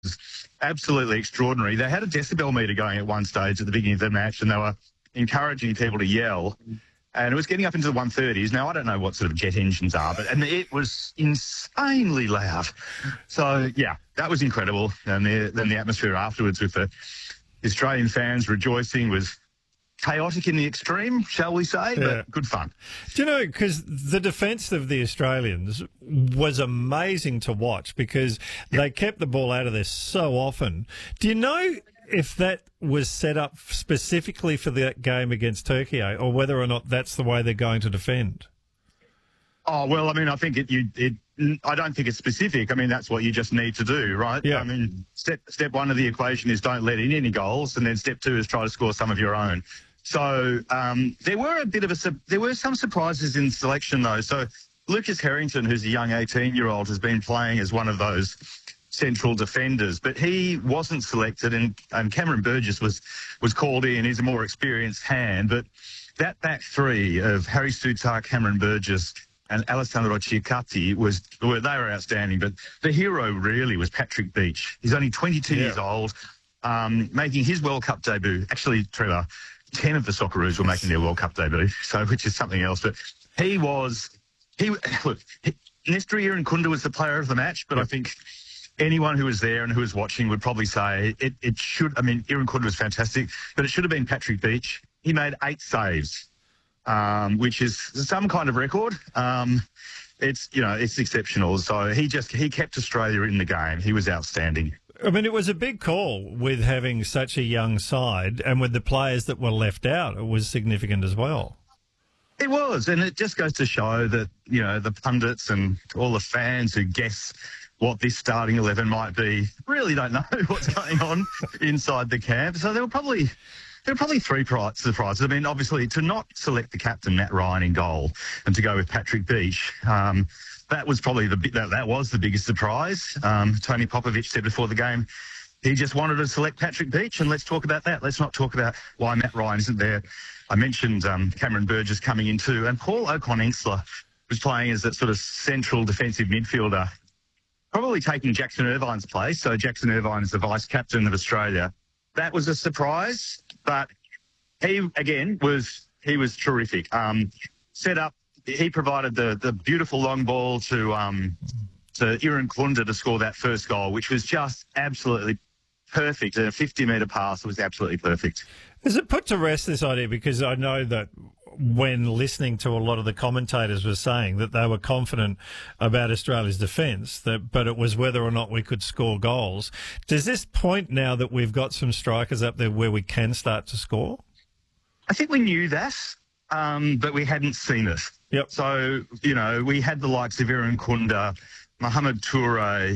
absolutely extraordinary. They had a decibel meter going at one stage at the beginning of the match, and they were encouraging people to yell. And it was getting up into the 130s. Now, I don't know what sort of jet engines are, and it was insanely loud. So, yeah, that was incredible. And then the atmosphere afterwards with the Australian fans rejoicing was chaotic in the extreme, shall we say, but good fun. Do you know, because the defence of the Australians was amazing to watch because they kept the ball out of there so often. Do you know if that was set up specifically for that game against Turkey, or whether or not that's the way they're going to defend? Oh, well, I mean, I think I don't think it's specific. I mean, that's what you just need to do, right? Yeah. I mean, step one of the equation is don't let in any goals, and then step two is try to score some of your own. So there were some surprises in selection, though. So Lucas Harrington, who's a young 18-year-old, has been playing as one of those central defenders, but he wasn't selected, and Cameron Burgess was called in. He's a more experienced hand, but that back three of Harry Sutar, Cameron Burgess, and Alessandro Ciacatti they were outstanding. But the hero really was Patrick Beach. He's only 22 years old, making his World Cup debut. Actually, Trevor, 10 of the Socceroos were making their World Cup debut, so which is something else. But Nestor Irankunda was the player of the match, but I think anyone who was there and who was watching would probably say it should. I mean, Irankunda was fantastic, but it should have been Patrick Beach. He made 8 saves, which is some kind of record. It's exceptional. So he kept Australia in the game. He was outstanding. I mean, it was a big call with having such a young side, and with the players that were left out, it was significant as well. It was, and it just goes to show that, the pundits and all the fans who guess what this starting 11 might be really don't know what's going on inside the camp. So there were probably 3 surprises. I mean, obviously, to not select the captain, Matt Ryan, in goal and to go with Patrick Beach, that was probably the biggest surprise. Tony Popovich said before the game he just wanted to select Patrick Beach, and let's talk about that. Let's not talk about why Matt Ryan isn't there. I mentioned Cameron Burgess coming in too, and Paul O'Connor was playing as that sort of central defensive midfielder, probably taking Jackson Irvine's place. So Jackson Irvine is the vice-captain of Australia. That was a surprise, but he was terrific. Set up, he provided the beautiful long ball to Irankunda to score that first goal, which was just absolutely perfect. A 50-metre pass was absolutely perfect. Is it put to rest, this idea? Because I know that when listening to a lot of the commentators were saying that they were confident about Australia's defence, but it was whether or not we could score goals. Does this point now that we've got some strikers up there where we can start to score? I think we knew that, but we hadn't seen it. Yep. So, we had the likes of Irankunda, Mohamed Toure,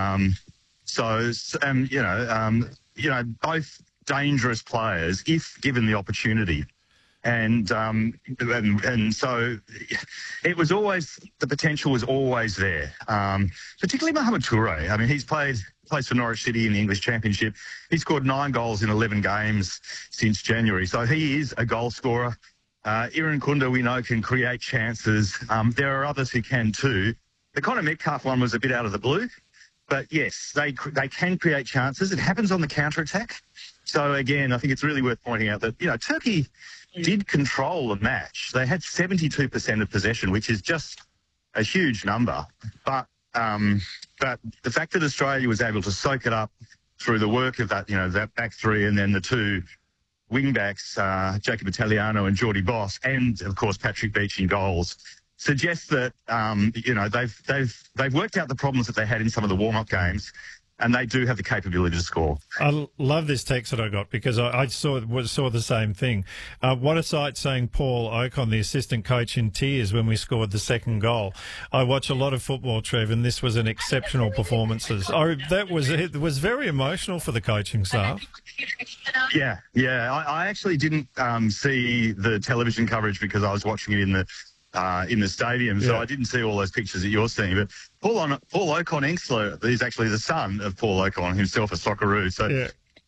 both dangerous players if given the opportunity. And so it was always, the potential was always there, particularly Mohamed Toure. I mean, he plays for Norwich City in the English Championship. He scored 9 goals in 11 games since January. So he is a goal scorer. Irankunda, we know, can create chances. There are others who can too. The Connor Metcalfe one was a bit out of the blue. But yes, they can create chances. It happens on the counter-attack. So again, I think it's really worth pointing out that, Turkey did control the match. They had 72% of possession, which is just a huge number. But the fact that Australia was able to soak it up through the work of that back three, and then the 2 wing-backs, Jacob Italiano and Geordie Boss, and, of course, Patrick Beach in goals, suggests that, they've worked out the problems that they had in some of the warm-up games, and they do have the capability to score. I love this text that I got because I saw the same thing. What a sight, saying Paul Ocon, the assistant coach, in tears when we scored the second goal. I watch a lot of football, Trev, and this was an exceptional performance. It was very emotional for the coaching staff. Yeah. I actually didn't see the television coverage because I was watching it in the stadium, so I didn't see all those pictures that you're seeing. But Paul Ocon Engsler is actually the son of Paul Ocon, himself a Socceroo. So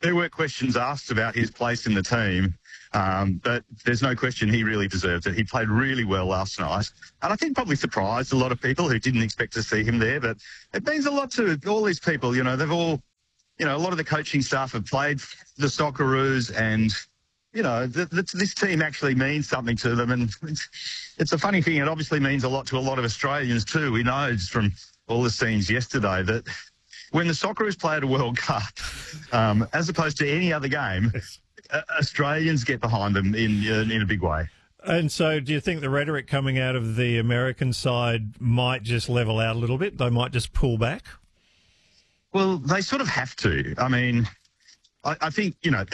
there were questions asked about his place in the team, but there's no question he really deserved it. He played really well last night, and I think probably surprised a lot of people who didn't expect to see him there. But it means a lot to all these people. You know, they've all, you know, a lot of the coaching staff have played the Socceroos, and you know, this team actually means something to them. And it's a funny thing. It obviously means a lot to a lot of Australians too. We know just from all the scenes yesterday that when the Socceroos play at a World Cup, as opposed to any other game, Australians get behind them in a big way. And so do you think the rhetoric coming out of the American side might just level out a little bit? They might just pull back? Well, they sort of have to. I mean, I think, you know,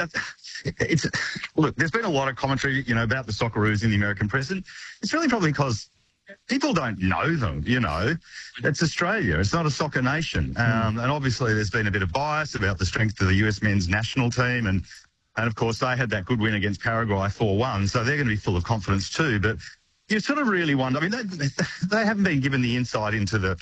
look, there's been a lot of commentary, you know, about the Socceroos in the American press, and it's really probably because people don't know them, you know. It's Australia. It's not a soccer nation. And obviously there's been a bit of bias about the strength of the US men's national team. And of course, they had that good win against Paraguay 4-1, so they're going to be full of confidence too. But you sort of really wonder, I mean, they haven't been given the insight into the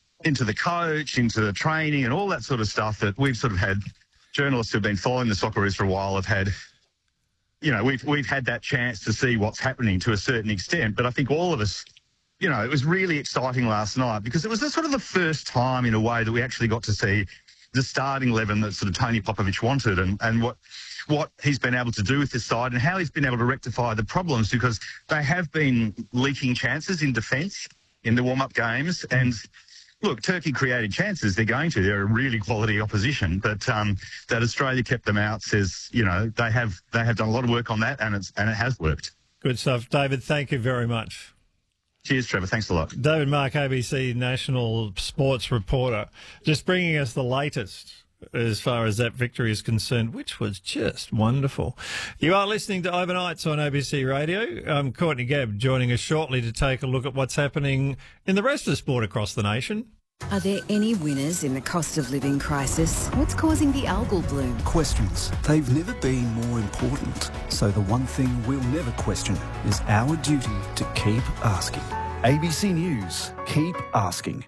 coach, into the training and all that sort of stuff that we've sort of had. Journalists who've been following the Socceroos for a while have had, you know, we've had that chance to see what's happening to a certain extent. But I think all of us, you know, it was really exciting last night because it was sort of the first time in a way that we actually got to see the starting 11 that sort of Tony Popovich wanted and what he's been able to do with this side and how he's been able to rectify the problems, because they have been leaking chances in defence in the warm-up games. And look, Turkey created chances. They're going to. They're a really quality opposition. But that Australia kept them out says, you know, they have done a lot of work on that, and it has worked. Good stuff. David, thank you very much. Cheers, Trevor. Thanks a lot. David Mark, ABC national sports reporter, just bringing us the latest as far as that victory is concerned, which was just wonderful. You are listening to Overnights on ABC Radio. I'm Courtney Gabb, joining us shortly to take a look at what's happening in the rest of the sport across the nation. Are there any winners in the cost of living crisis? What's causing the algal bloom? Questions. They've never been more important. So the one thing we'll never question is our duty to keep asking. ABC News. Keep asking.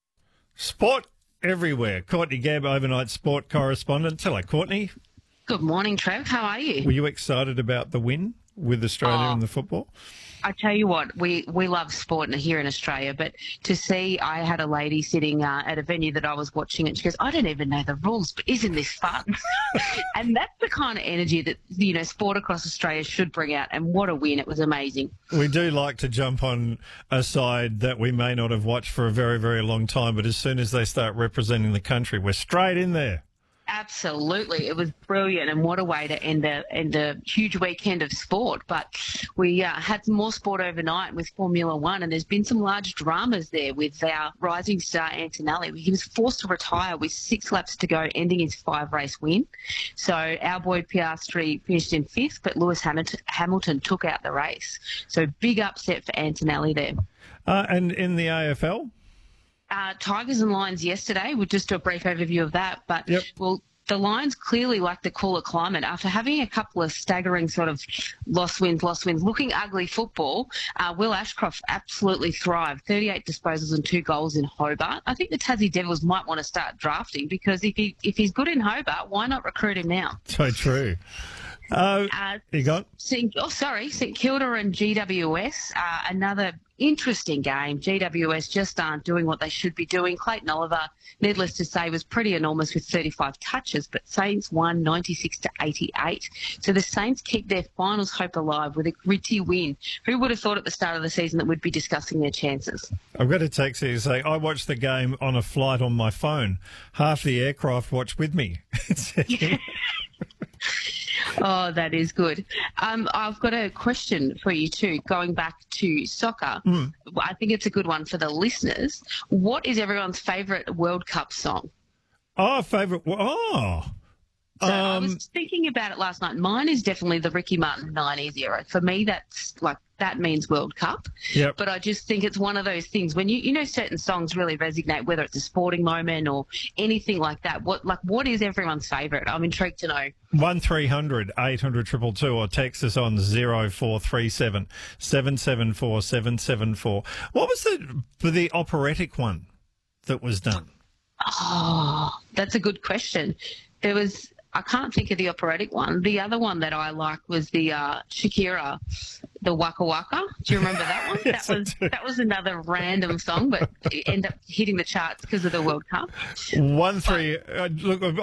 Sport everywhere. Courtney Gabb, overnight sport correspondent. Hello, Courtney. Good morning, Trev. How are you? Were you excited about the win with Australia in the football? I tell you what, we love sport here in Australia, but to see, I had a lady sitting at a venue that I was watching, and she goes, I don't even know the rules, but isn't this fun? And that's the kind of energy that, you know, sport across Australia should bring out, and what a win. It was amazing. We do like to jump on a side that we may not have watched for a very, very long time, but as soon as they start representing the country, we're straight in there. Absolutely. It was brilliant, and what a way to end a huge weekend of sport. But we had some more sport overnight with Formula One, and there's been some large dramas there with our rising star Antonelli. He was forced to retire with 6 laps to go, ending his 5-race win. So our boy Piastri finished in 5th, but Lewis Hamilton took out the race. So big upset for Antonelli there. And in the AFL? Tigers and Lions yesterday. We'll just do a brief overview of that. But, well, the Lions clearly like the cooler climate. After having a couple of staggering sort of lost wins, looking ugly football, Will Ashcroft absolutely thrived. 38 disposals and 2 goals in Hobart. I think the Tassie Devils might want to start drafting, because if he's good in Hobart, why not recruit him now? So true. You got? St Kilda and GWS. Another interesting game. GWS just aren't doing what they should be doing. Clayton Oliver, needless to say, was pretty enormous with 35 touches, but Saints won 96-88. So the Saints keep their finals hope alive with a gritty win. Who would have thought at the start of the season that we'd be discussing their chances? I've got a text here saying, I watched the game on a flight on my phone. Half the aircraft watched with me. Oh, that is good. I've got a question for you too, going back to soccer. I think it's a good one for the listeners. What is everyone's favourite World Cup song? So I was thinking about it last night. Mine is definitely the Ricky Martin 90s era. For me, that means World Cup. Yep. But I just think it's one of those things when you know certain songs really resonate, whether it's a sporting moment or anything like that. What is everyone's favourite? I'm intrigued to know. 1300 800 222 or text us on 0437 774 774. What was the operatic one that was done? Oh, that's a good question. There was I can't think of the operatic one. The other one that I liked was the Shakira, the Waka Waka. Do you remember that one? Yes, that was another random song, but it ended up hitting the charts because of the World Cup. 1-3. Look,